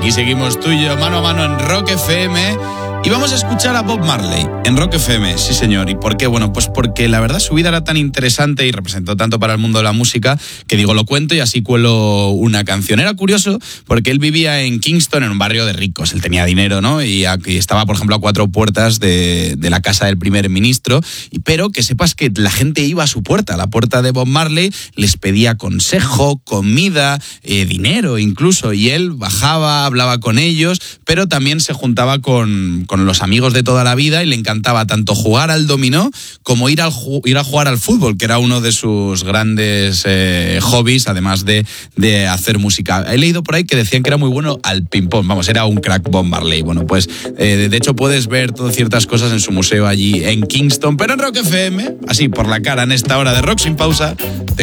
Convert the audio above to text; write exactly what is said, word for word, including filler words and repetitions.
Aquí seguimos tú y yo, mano a mano en Rock F M. Y vamos a escuchar a Bob Marley en Rock F M, sí señor. ¿Y por qué? Bueno, pues porque la verdad su vida era tan interesante y representó tanto para el mundo de la música que digo, lo cuento y así cuelo una canción. Era curioso porque él vivía en Kingston, en un barrio de ricos. Él tenía dinero, ¿no? Y aquí estaba, por ejemplo, a cuatro puertas de, de la casa del primer ministro. Pero que sepas que la gente iba a su puerta, a la puerta de Bob Marley, les pedía consejo, comida, eh, dinero incluso. Y él bajaba, hablaba con ellos, pero también se juntaba con... con los amigos de toda la vida y le encantaba tanto jugar al dominó como ir, al, ir a jugar al fútbol, que era uno de sus grandes eh, hobbies, además de, de hacer música. He leído por ahí que decían que era muy bueno al ping-pong, vamos, era un crack Bob Marley. Bueno, pues eh, de hecho puedes ver todas ciertas cosas en su museo allí en Kingston, pero en Rock F M, así por la cara en esta hora de Rock Sin Pausa, te